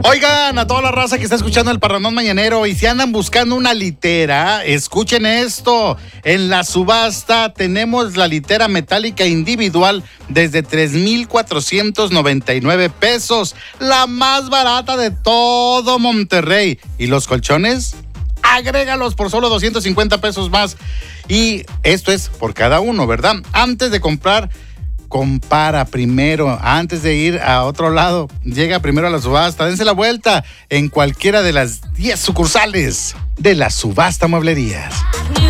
Oigan, a toda la raza que está escuchando el Parrandón Mañanero, y si andan buscando una litera, escuchen esto. En la subasta tenemos la litera metálica individual desde 3,499 pesos, la más barata de todo Monterrey. ¿Y los colchones? Agrégalos por solo 250 pesos más. Y esto es por cada uno, ¿verdad? Antes de comprar, compara primero, antes de ir a otro lado. Llega primero a la subasta, dense la vuelta en cualquiera de las 10 sucursales de la Subasta Mueblerías.